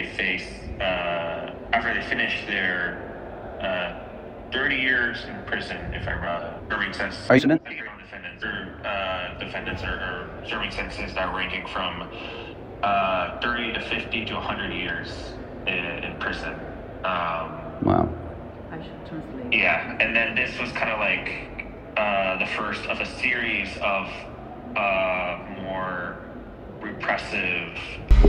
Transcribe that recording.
face after they finish their 30 years in prison, if I remember, serving sentences. Are you listening? Defendants are serving sentences that are ranging from 30 to 50 to 100 years in prison. Wow. I should translate. Yeah, and then this was kind of like the first of a series of more repressive